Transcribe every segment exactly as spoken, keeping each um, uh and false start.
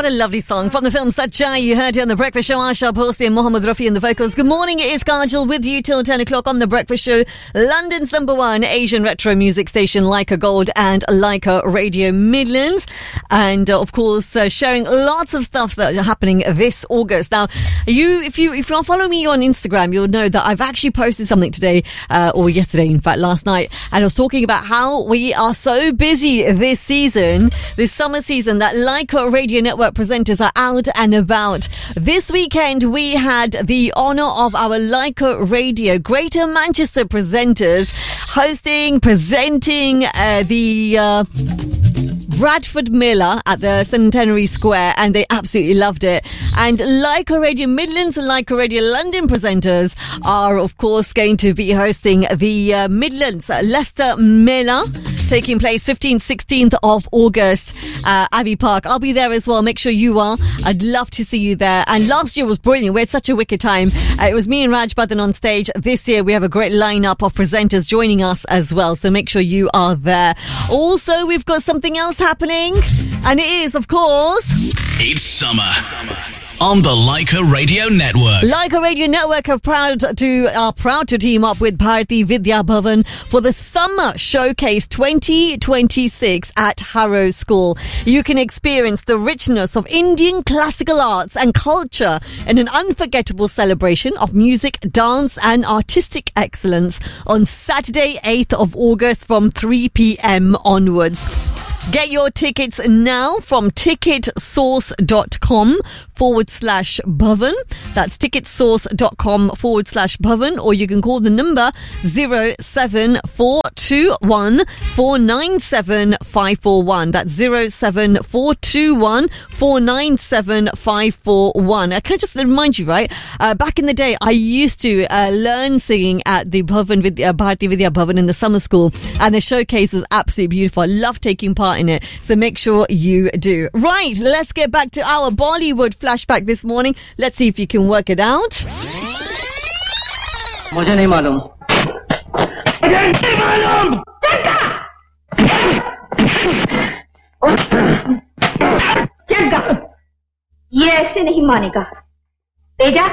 What a lovely song from the film Sachai. You heard here on The Breakfast Show. Asha Bhosle and Mohammed Rafi in the vocals. Good morning, it is Kajal with you till ten o'clock on The Breakfast Show. London's number one Asian retro music station, Leica Gold and Leica Radio Midlands. And uh, of course, uh, sharing lots of stuff that are happening this August. Now, you, if you, if you follow me on Instagram, you'll know that I've actually posted something today, uh, or yesterday, in fact, last night. And I was talking about how we are so busy this season, this summer season, that Leica Radio Network presenters are out and about. This weekend, we had the honour of our Leica Radio Greater Manchester presenters hosting, presenting uh, the uh, Bradford Miller at the Centenary Square, and they absolutely loved it. And Leica Radio Midlands and Leica Radio London presenters are, of course, going to be hosting the uh, Midlands Leicester Miller, taking place fifteenth, sixteenth of August, uh, Abbey Park. I'll be there as well. Make sure you are. I'd love to see you there. And last year was brilliant. We had such a wicked time. Uh, it was me and Raj Badhan on stage. This year we have a great lineup of presenters joining us as well. So make sure you are there. Also, we've got something else happening. And it is, of course... It's summer. On the Leica Radio Network. Leica Radio Network are proud to are proud to team up with Bharati Vidya Bhavan for the Summer Showcase twenty twenty-six at Harrow School. You can experience the richness of Indian classical arts and culture in an unforgettable celebration of music, dance and artistic excellence on Saturday, eighth of August from three p.m. onwards. Get your tickets now from ticketsource.com forward slash Bhavan. That's ticketsource.com forward slash Bhavan, or you can call the number zero seven four two one four nine seven five four one. That's zero seven four two one four nine seven five four one. Uh, can I just remind you, right? Uh, back in the day, I used to uh, learn singing at the Bhavan Vidya, Bharati Vidya Bhavan in the summer school, and the showcase was absolutely beautiful. I love taking part in it, so make sure you do. Right, let's get back to our Bollywood flashback this morning. Let's see if you can work it out. मुझे नहीं मालूम मुझे नहीं मालूम जग्गा ये ऐसे नहीं मानेगा तेजा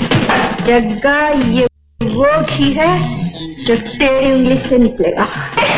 जग्गा ये वो घी है जो तेरी उंगली से निकलेगा